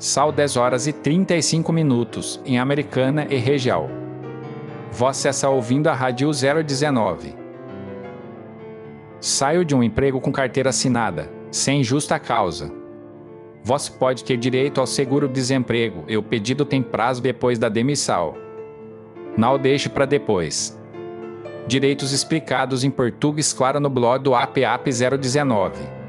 Sal 10 horas e 35 minutos, em Americana e região. Você está ouvindo a Rádio 019. Saio de um emprego com carteira assinada, sem justa causa. Você pode ter direito ao seguro-desemprego e o pedido tem prazo depois da demissão. Não deixe para depois. Direitos explicados em português claro no blog do APAP 019.